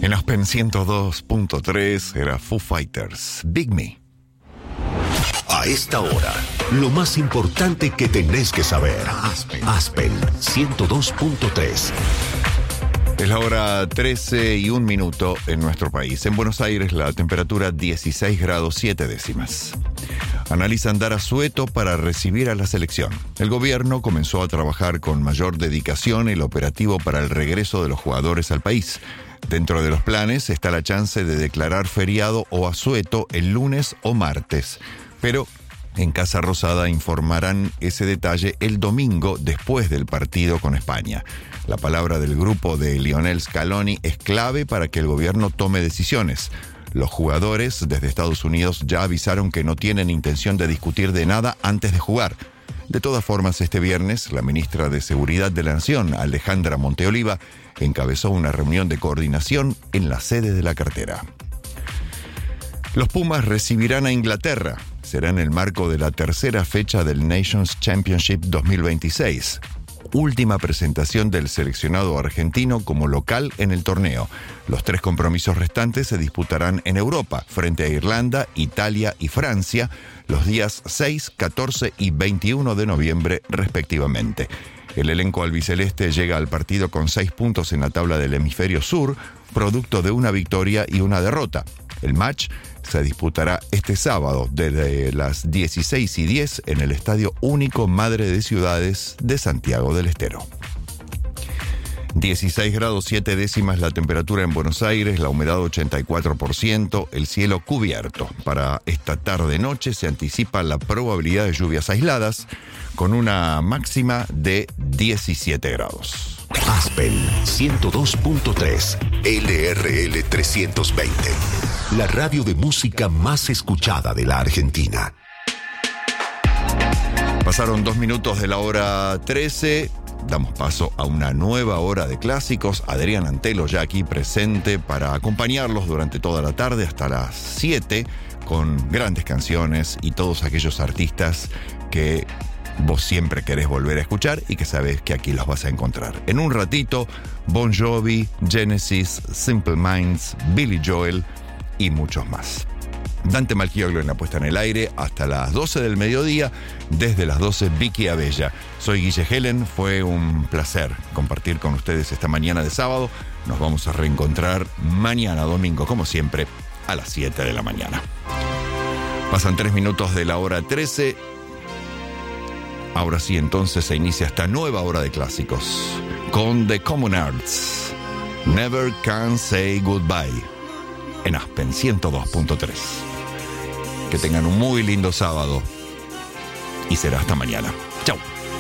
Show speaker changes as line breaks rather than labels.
En Aspen 102.3 era Foo Fighters, Big Me.
A esta hora, lo más importante que tenés que saber. Aspen 102.3.
Es la hora 13 y 1 minuto en nuestro país. En Buenos Aires la temperatura 16 grados 7 décimas. Analizan dar asueto para recibir a la selección. El gobierno comenzó a trabajar con mayor dedicación el operativo para el regreso de los jugadores al país. Dentro de los planes está la chance de declarar feriado o asueto el lunes o martes. Pero en Casa Rosada informarán ese detalle el domingo después del partido con España. La palabra del grupo de Lionel Scaloni es clave para que el gobierno tome decisiones. Los jugadores desde Estados Unidos ya avisaron que no tienen intención de discutir de nada antes de jugar. De todas formas, este viernes, la ministra de Seguridad de la Nación, Alejandra Monteoliva, encabezó una reunión de coordinación en la sede de la cartera. Los Pumas recibirán a Inglaterra. Será en el marco de la tercera fecha del Nations Championship 2026. Última presentación del seleccionado argentino como local en el torneo. Los 3 compromisos restantes se disputarán en Europa, frente a Irlanda, Italia y Francia, los días 6, 14 y 21 de noviembre respectivamente. El elenco albiceleste llega al partido con 6 puntos en la tabla del hemisferio sur, producto de una victoria y una derrota. El match se disputará este sábado desde las 16:10 en el Estadio Único Madre de Ciudades de Santiago del Estero. 16 grados 7 décimas la temperatura en Buenos Aires, la humedad 84%, el cielo cubierto. Para esta tarde-noche se anticipa la probabilidad de lluvias aisladas con una máxima de 17 grados.
Aspen 102.3, LRL 320. La radio de música más escuchada de la Argentina.
Pasaron 2 minutos de la hora 13. Damos paso a una nueva hora de clásicos. Adrián Antelo ya aquí presente para acompañarlos durante toda la tarde hasta las 7 con grandes canciones y todos aquellos artistas que vos siempre querés volver a escuchar y que sabés que aquí los vas a encontrar. En un ratito, Bon Jovi, Genesis, Simple Minds, Billy Joel y muchos más. Dante Malchioglu en la puesta en el aire hasta las 12 del mediodía, desde las 12 Vicky Abella. Soy Guille Helen, fue un placer compartir con ustedes esta mañana de sábado. Nos vamos a reencontrar mañana domingo, como siempre, a las 7 de la mañana. Pasan 3 minutos de la hora 13. Ahora sí, entonces se inicia esta nueva hora de clásicos con The Common Arts. Never Can Say Goodbye en Aspen 102.3. Que tengan un muy lindo sábado y será hasta mañana. Chau.